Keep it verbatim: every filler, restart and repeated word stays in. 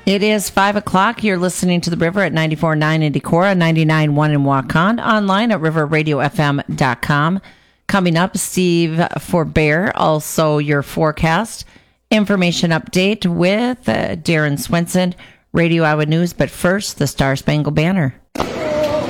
It is five o'clock. You're listening to The River at ninety-four point nine in Decorah, ninety-nine point one in Waukon, online at river radio f m dot com. Coming up, Steve Forbear, also your forecast, information update with uh, Darren Swenson, Radio Iowa News. But first, the Star Spangled Banner.